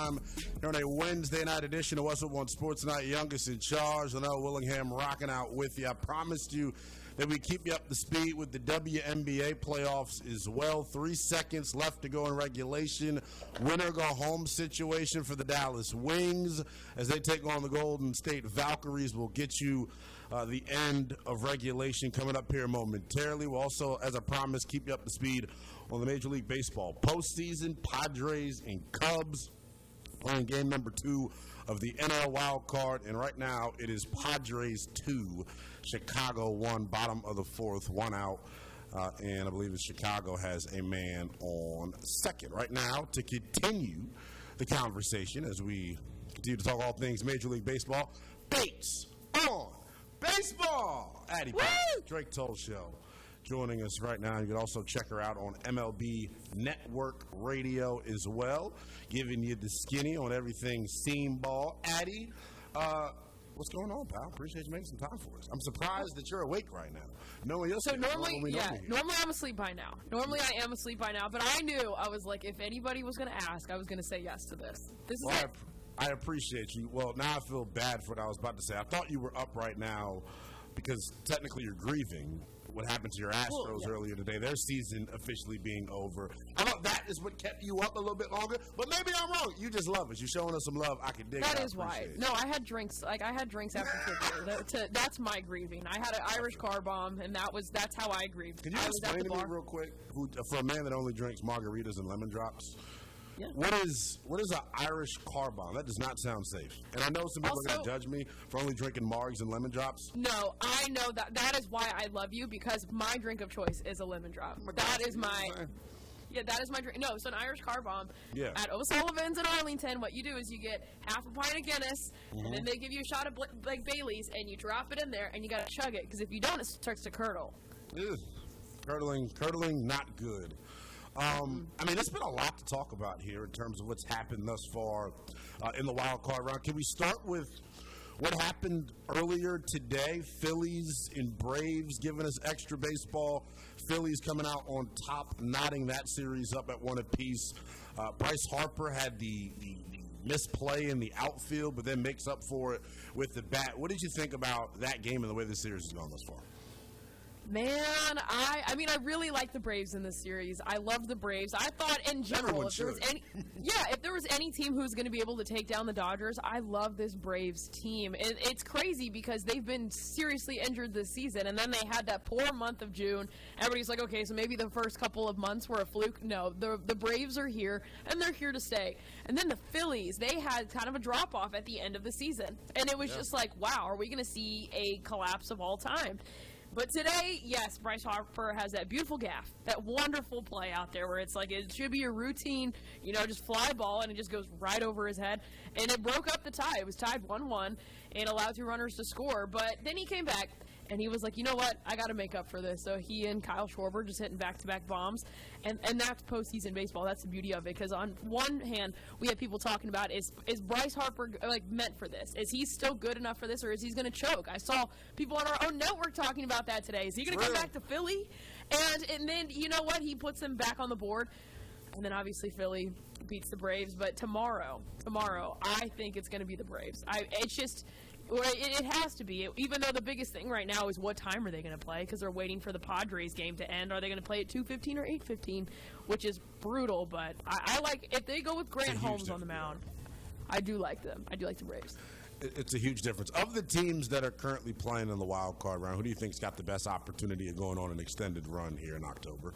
time here on a Wednesday night edition of Westwood One Sports Night. Youngest in charge, Linnell Willingham, rocking out with you. I promised you that we keep you up to speed with the WNBA playoffs as well. 3 seconds left to go in regulation. Winner go home situation for the Dallas Wings as they take on the Golden State Valkyries. We'll get you the end of regulation coming up here momentarily. We'll also, as I promised, keep you up to speed on the Major League Baseball postseason. Padres and Cubs playing game number 2 of the NL Wild Card, and right now it is Padres 2, Chicago 1, bottom of the 4th, 1 out, and I believe Chicago has a man on second. Right now, to continue the conversation as we continue to talk all things Major League Baseball, Bates on Baseball! Addie Bates, Drake Toll Show, joining us right now. You can also check her out on MLB Network Radio as well, giving you the skinny on everything seam ball. Addie, what's going on, pal? Appreciate you making some time for us. I'm surprised that you're awake right now. Normally I'm asleep by now. Normally I am asleep by now, but I knew, I was like, if anybody was going to ask, I was going to say yes to this. I appreciate you. Well, now I feel bad for what I was about to say. I thought you were up right now because technically you're grieving what happened to your Astros earlier today, their season officially being over. I thought that is what kept you up a little bit longer, but maybe I'm wrong. You just love us. You're showing us some love. I can dig it. That is why. No, I had drinks. Like, I had drinks after football. That's my grieving. I had an Irish car bomb, and that's how I grieved. Can you explain to me real quick, for a man that only drinks margaritas and lemon drops, yeah. What is an Irish car bomb? That does not sound safe. And I know some people are going to judge me for only drinking margs and lemon drops. No, I know that. That is why I love you, because my drink of choice is a lemon drop. That is my drink. No, it's an Irish car bomb. Yeah. At O'Sullivan's in Arlington, what you do is you get half a pint of Guinness, and then they give you a shot of like Bailey's, and you drop it in there, and you got to chug it, because if you don't, it starts to curdle. Ew. Curdling, not good. I mean, there's been a lot to talk about here in terms of what's happened thus far in the wild card round. Can we start with what happened earlier today? Phillies and Braves giving us extra baseball. Phillies coming out on top, knotting that series up at 1 apiece. Bryce Harper had the misplay in the outfield, but then makes up for it with the bat. What did you think about that game and the way the series has gone thus far? Man, I mean, I really like the Braves in this series. I love the Braves. I thought in general, if there was any team who's going to be able to take down the Dodgers, I love this Braves team. It's crazy because they've been seriously injured this season, and then they had that poor month of June. Everybody's like, okay, so maybe the first couple of months were a fluke. No, the Braves are here, and they're here to stay. And then the Phillies, they had kind of a drop-off at the end of the season. And it was just like, wow, are we going to see a collapse of all time? But today, yes, Bryce Harper has that beautiful gaff, that wonderful play out there where it's like it should be a routine, just fly ball, and it just goes right over his head. And it broke up the tie. It was tied 1-1 and allowed 2 runners to score. But then he came back, and he was like, you know what, I got to make up for this. So he and Kyle Schwarber just hitting back-to-back bombs. And that's postseason baseball. That's the beauty of it. Because on one hand, we have people talking about, is Bryce Harper meant for this? Is he still good enough for this, or is he going to choke? I saw people on our own network talking about that today. Is he going to come back to Philly? And then, you know what? He puts them back on the board. And then obviously Philly beats the Braves. But tomorrow, I think it's going to be the Braves. It has to be, even though the biggest thing right now is what time are they going to play, because they're waiting for the Padres game to end. Are they going to play at 2:15 or 8:15, which is brutal, but I like, if they go with Grant Holmes on the mound, I do like them. I do like the Braves. It's a huge difference. Of the teams that are currently playing in the wild card round, who do you think's got the best opportunity of going on an extended run here in October?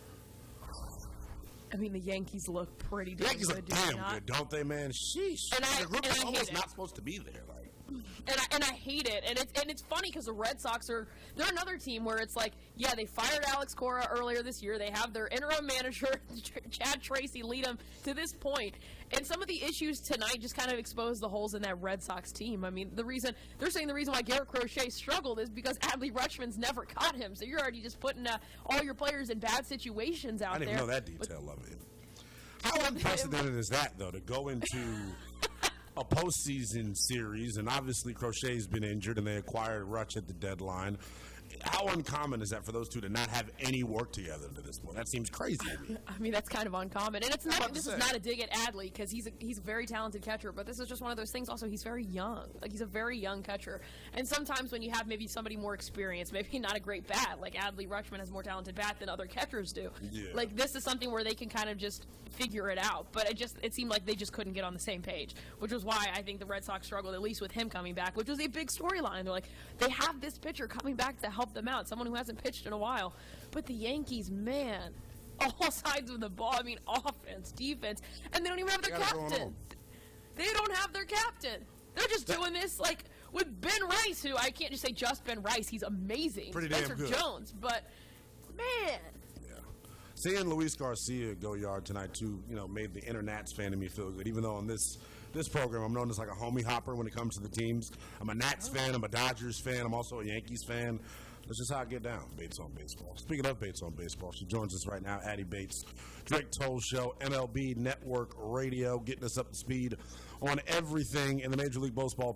I mean, the Yankees look pretty damn good. Yankees look damn good, don't they, man? Sheesh. The group is almost not supposed to be there. And I hate it, and it's funny because the Red Sox they're another team where it's like, yeah, they fired Alex Cora earlier this year. They have their interim manager Chad Tracy lead them to this point, and some of the issues tonight just kind of expose the holes in that Red Sox team. I mean, they're saying the reason why Garrett Crochet struggled is because Adley Rutschman's never caught him. So you're already just putting all your players in bad situations out there. I didn't even know that detail of it. How unprecedented is that, though, to go into a postseason series, and obviously Crochet's been injured, and they acquired Rutsch at the deadline. how uncommon is that for those two to not have any work together to this point? That seems crazy to me. I mean, that's kind of uncommon. And it's not. This is not a dig at Adley because he's a very talented catcher, but this is just one of those things. Also, he's very young. Like, he's a very young catcher. And sometimes when you have maybe somebody more experienced, maybe not a great bat, like Adley Rutschman has more talented bat than other catchers do. Yeah. Like, this is something where they can kind of just figure it out. But it seemed like they just couldn't get on the same page, which was why I think the Red Sox struggled, at least with him coming back, which was a big storyline. They're like, they have this pitcher coming back to help them out, someone who hasn't pitched in a while. But the Yankees, man, all sides of the ball. I mean, offense, defense, and they don't even have their captain. They don't have their captain. They're just doing this like with Ben Rice, who I can't just say just Ben Rice. He's amazing. Pretty Spencer damn good. Jones, but man. Seeing Luis Garcia go yard tonight, too, made the inner Nats fan of me feel good. Even though on this program, I'm known as like a homie hopper when it comes to the teams. I'm a Nats fan. I'm a Dodgers fan. I'm also a Yankees fan. That's just how I get down. Bates on Baseball. Speaking of Bates on Baseball, she joins us right now, Addie Bates, Drake Toll Show, MLB Network Radio, getting us up to speed on everything in the Major League Baseball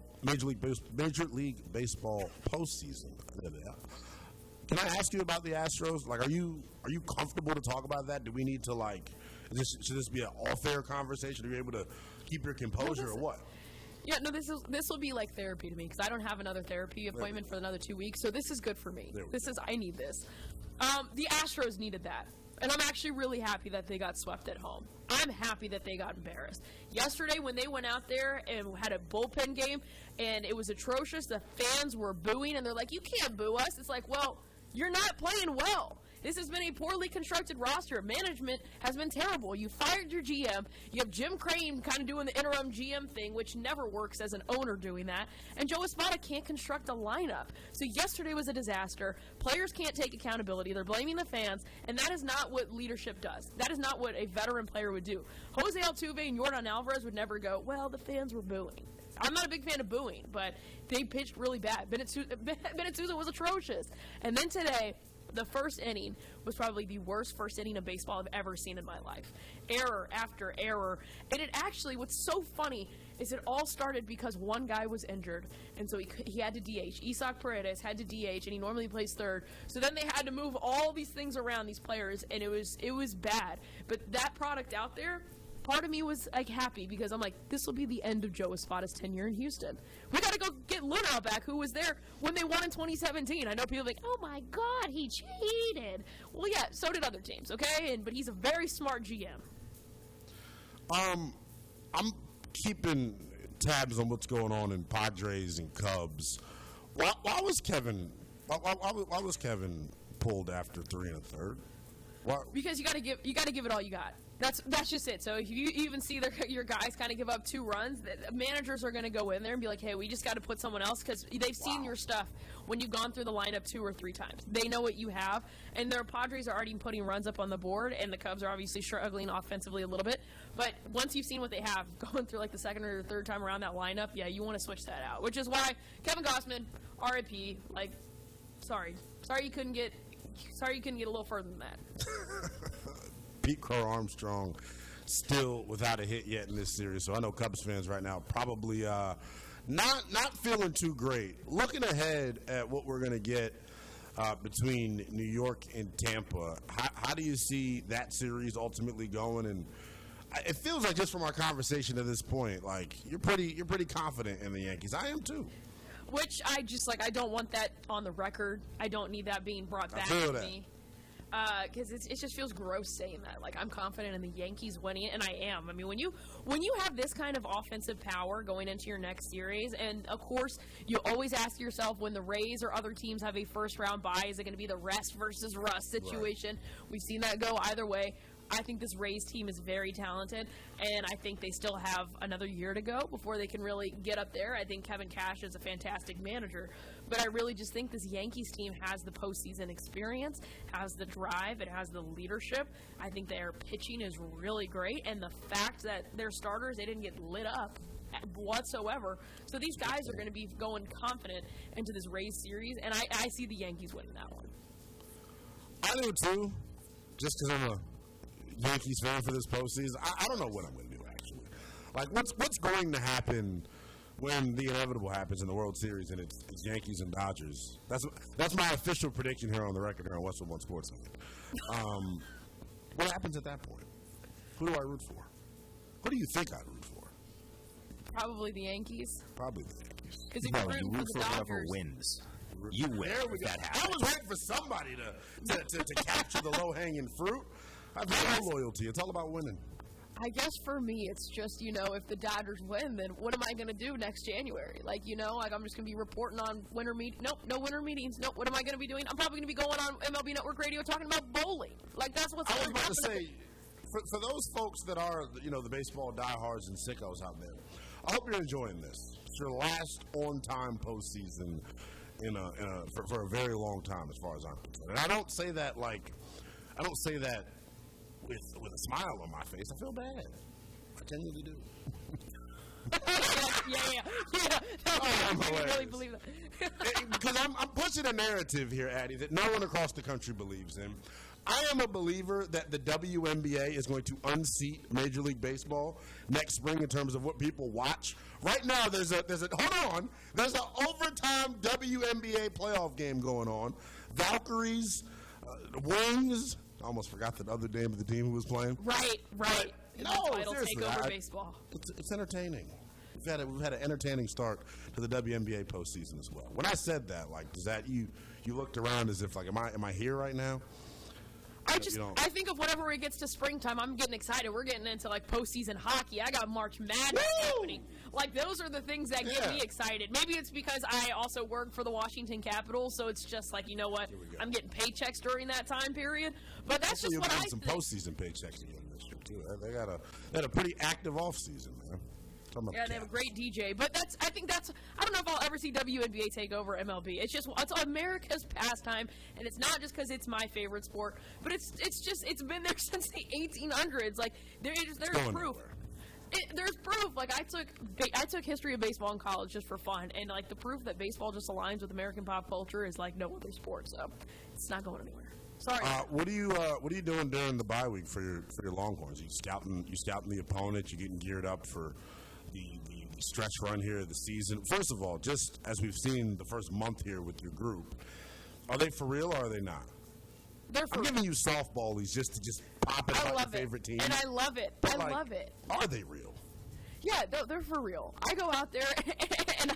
postseason. Can I ask you about the Astros? Like, are you comfortable to talk about that? Do we need to should this be an all-fair conversation? Are you able to keep your composure or what? Yeah, no, this will be like therapy to me because I don't have another therapy appointment for another 2 weeks, so this is good for me. I need this. The Astros needed that, and I'm actually really happy that they got swept at home. I'm happy that they got embarrassed. Yesterday when they went out there and had a bullpen game, and it was atrocious, the fans were booing, and they're like, you can't boo us. It's like, well, you're not playing well. This has been a poorly constructed roster. Management has been terrible. You fired your GM. You have Jim Crane kind of doing the interim GM thing, which never works as an owner doing that. And Joe Espada can't construct a lineup. So yesterday was a disaster. Players can't take accountability. They're blaming the fans, and that is not what leadership does. That is not what a veteran player would do. Jose Altuve and Yordan Alvarez would never go, well, the fans were booing. I'm not a big fan of booing, but they pitched really bad. Bennett Sousa was atrocious. And then today, the first inning was probably the worst first inning of baseball I've ever seen in my life. Error after error. And it actually, what's so funny is it all started because one guy was injured, and so he had to DH. Isaac Paredes had to DH, and he normally plays third. So then they had to move all these things around, these players, and it was bad. But that product out there, part of me was like happy because I'm like, this will be the end of Joe Espada's tenure in Houston. We got to go get Luhnow back, who was there when they won in 2017. I know people are like, oh my God, he cheated. Well, yeah, so did other teams, okay? But he's a very smart GM. I'm keeping tabs on what's going on in Padres and Cubs. Why was Kevin pulled after 3 1/3? Why? Because you got to give it all you got. That's just it. So if you even see your guys kind of give up 2 runs, the managers are going to go in there and be like, hey, we just got to put someone else because they've seen your stuff when you've gone through the lineup 2 or 3 times. They know what you have, and their Padres are already putting runs up on the board, and the Cubs are obviously struggling offensively a little bit. But once you've seen what they have, going through like the second or third time around that lineup, yeah, you want to switch that out, which is why Kevin Gausman, RIP, like, sorry you couldn't get a little further than that. Pete Crow Armstrong still without a hit yet in this series. So I know Cubs fans right now probably not feeling too great. Looking ahead at what we're going to get between New York and Tampa, how do you see that series ultimately going? And it feels like just from our conversation to this point, like you're pretty confident in the Yankees. I am too. Which I don't want that on the record. I don't need that being brought back to me. Because it just feels gross saying that. Like, I'm confident in the Yankees winning, and I am. I mean, when you have this kind of offensive power going into your next series, and of course, you always ask yourself when the Rays or other teams have a first-round bye, is it going to be the rest versus rust situation? Right. We've seen that go either way. I think this Rays team is very talented, and I think they still have another year to go before they can really get up there. I think Kevin Cash is a fantastic manager, but I really just think this Yankees team has the postseason experience, has the drive, it has the leadership. I think their pitching is really great, and the fact that their starters, they didn't get lit up whatsoever. So these guys are going to be going confident into this Rays series, and I see the Yankees winning that one. I do too, just because I'm a Yankees fan for this postseason. I don't know what I'm going to do, actually. Like, what's going to happen when the inevitable happens in the World Series and it's Yankees and Dodgers. That's my official prediction here on the record here on Westwood One Sports. What happens at that point? Who do I root for? Who do you think I root for? Probably the Yankees. Probably the Yankees. Because if you root for whoever wins. You win. There we go. I was waiting for somebody to capture the low-hanging fruit. I've got no loyalty. It's all about winning. I guess for me, it's just, if the Dodgers win, then what am I going to do next January? Like I'm just going to be reporting on winter meetings. Nope, no winter meetings. Nope, what am I going to be doing? I'm probably going to be going on MLB Network Radio talking about bowling. Like, that's what's going to happen. I was about to say, for those folks that are, the baseball diehards and sickos out there, I hope you're enjoying this. It's your last on-time postseason for a very long time, as far as I'm concerned. And I don't say that with a smile on my face. I feel bad. I genuinely do. Yeah. I really believe that. Because I'm pushing a narrative here, Addie, that no one across the country believes in. I am a believer that the WNBA is going to unseat Major League Baseball next spring in terms of what people watch. Right now, there's an overtime WNBA playoff game going on. Valkyries, Wings. I almost forgot the other name of the team who was playing. Right. Seriously, take over baseball. It's entertaining. We've had an entertaining start to the WNBA postseason as well. When I said that, does that you looked around as if am I here right now? I think of whenever it gets to springtime, I'm getting excited. We're getting into postseason hockey. I got March Madness happening. Those are the things that get me excited. Maybe it's because I also work for the Washington Capitals, so it's just you know what? I'm getting paychecks during that time period. But that's just what I think. Some postseason paychecks again this year too. They had a pretty active off season, man. Yeah, they have a great DJ, but I don't know if I'll ever see WNBA take over MLB. It's America's pastime, and it's not just because it's my favorite sport, but it's been there since the 1800s. There's proof. There's proof. I took history of baseball in college just for fun, and the proof that baseball just aligns with American pop culture is no other sport. So it's not going anywhere. Sorry. What are you doing during the bye week for your Longhorns? You scouting the opponent? You getting geared up for the stretch run here of the season? First of all, just as we've seen the first month here with your group, are they for real or are they not? I'm giving you softballies just to pop it about your favorite team. And I love it. I love it. Are they real? Yeah, they're for real. I go out there and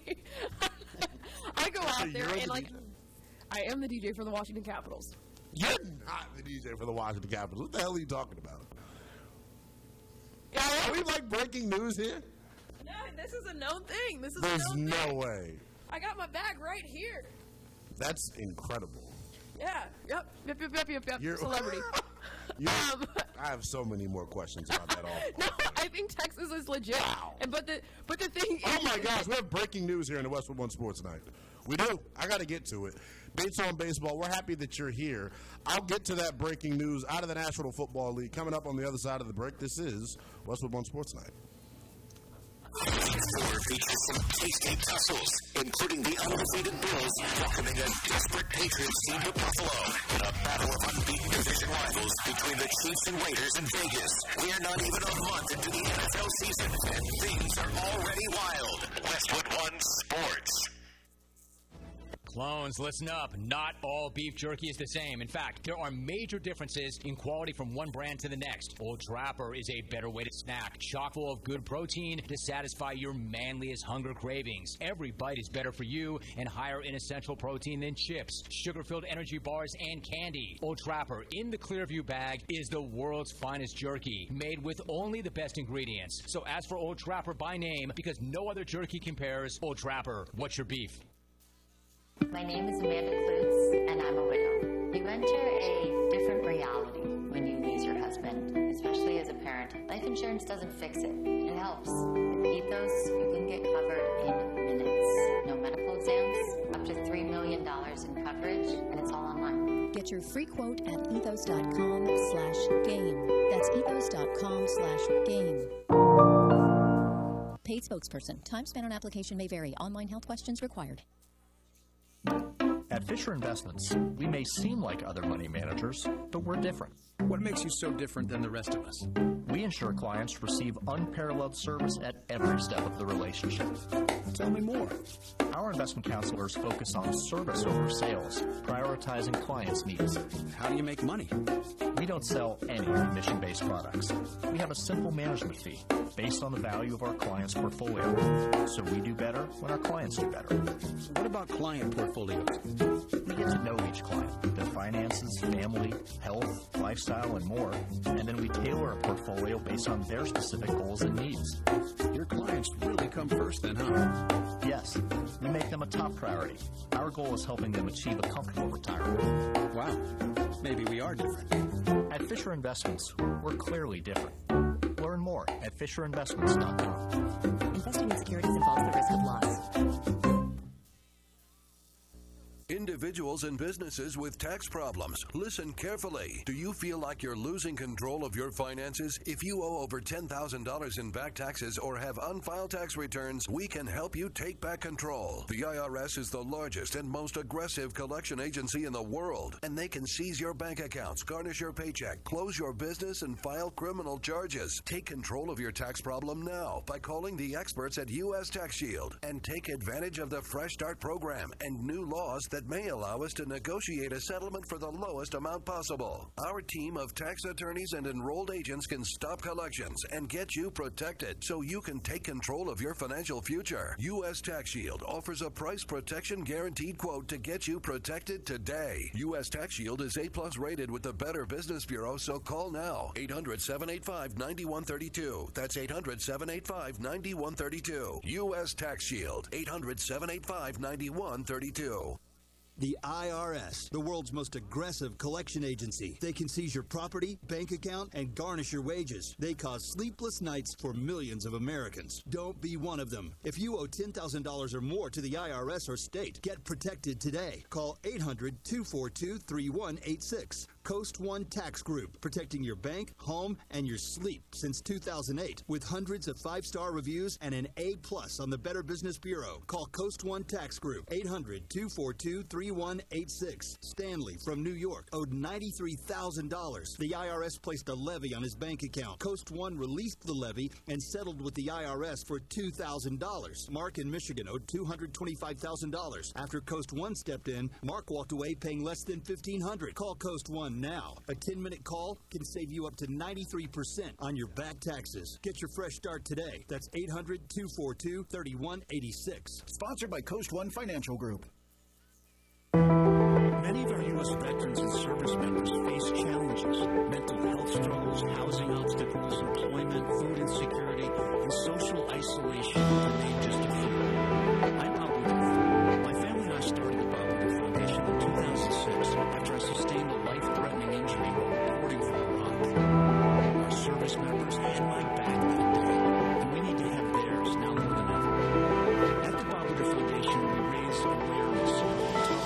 I am the DJ for the Washington Capitals. You're not the DJ for the Washington Capitals. What the hell are you talking about? Are we breaking news here? No, this is a known thing. There's no way. I got my bag right here. That's incredible. Yeah. Yep. Celebrity. I have so many more questions about that. No, I think Texas is legit. Wow. But the thing. Oh my gosh, we have breaking news here in the Westwood One Sports Night. We do. I got to get to it. Bates on Baseball, we're happy that you're here. I'll get to that breaking news out of the National Football League coming up on the other side of the break. This is Westwood One Sports Night. Four features some tasty tussles, including the undefeated Bills welcoming a desperate Patriots team to Buffalo in a battle of unbeaten division rivals between the Chiefs and Raiders in Vegas. We're not even a month into the NFL season, and things are already wild. Westwood One Sports. Clones, listen up. Not all beef jerky is the same. In fact, there are major differences in quality from one brand to the next. Old Trapper is a better way to snack, chock full of good protein to satisfy your manliest hunger cravings. Every bite is better for you and higher in essential protein than chips, sugar-filled energy bars, and candy. Old Trapper in the Clearview bag is the world's finest jerky, made with only the best ingredients. So ask for Old Trapper by name because no other jerky compares. Old Trapper, what's your beef? My name is Amanda Klutz, and I'm a widow. You enter a different reality when you lose your husband, especially as a parent. Life insurance doesn't fix it. It helps. With Ethos, you can get covered in minutes. No medical exams, up to $3 million in coverage, and it's all online. Get your free quote at ethos.com/game. That's ethos.com/game. Paid spokesperson. Time spent on application may vary. Online health questions required. At Fisher Investments, we may seem like other money managers, but we're different. What makes you so different than the rest of us? We ensure clients receive unparalleled service at every step of the relationship. Tell me more. Our investment counselors focus on service over sales, prioritizing clients' needs. How do you make money? We don't sell any commission-based products. We have a simple management fee based on the value of our clients' portfolio. So we do better when our clients do better. What about client portfolios? We get to know each client, their finances, family, health, lifestyle, and more, and then we tailor a portfolio based on their specific goals and needs. Your clients really come first then, huh? Yes, we make them a top priority. Our goal is helping them achieve a comfortable retirement. Wow, maybe we are different. At Fisher Investments, we're clearly different. Learn more at FisherInvestments.com. Investing in securities involves the risk of loss. Individuals and businesses with tax problems, listen carefully. Do you feel like you're losing control of your finances? If you owe over $10,000 in back taxes or have unfiled tax returns, we can help you take back control. The IRS is the largest and most aggressive collection agency in the world, and they can seize your bank accounts, garnish your paycheck, close your business, and file criminal charges. Take control of your tax problem now by calling the experts at U.S. Tax Shield and take advantage of the Fresh Start program and new laws that may allow us to negotiate a settlement for the lowest amount possible. Our team of tax attorneys and enrolled agents can stop collections and get you protected so you can take control of your financial future. U.S. Tax Shield offers a price protection guaranteed quote to get you protected today. U.S. Tax Shield is A+ rated with the Better Business Bureau, so call now. 800-785-9132. That's 800-785-9132. U.S. Tax Shield. 800-785-9132. The IRS, the world's most aggressive collection agency. They can seize your property, bank account, and garnish your wages. They cause sleepless nights for millions of Americans. Don't be one of them. If you owe $10,000 or more to the IRS or state, get protected today. Call 800-242-3186. Coast One Tax Group, protecting your bank, home, and your sleep since 2008. With hundreds of 5-star reviews and an A+ on the Better Business Bureau. Call Coast One Tax Group, 800-242-3186. Stanley from New York owed $93,000. The IRS placed a levy on his bank account. Coast One released the levy and settled with the IRS for $2,000. Mark in Michigan owed $225,000. After Coast One stepped in, Mark walked away paying less than $1,500. Call Coast One now. A 10-minute call can save you up to 93% on your back taxes. Get your fresh start today. That's 800-242-3186. Sponsored by Coast One Financial Group. Many of our U.S. veterans and service members face challenges: mental health struggles, housing obstacles, employment, food insecurity, and social isolation, to name just a few. I'm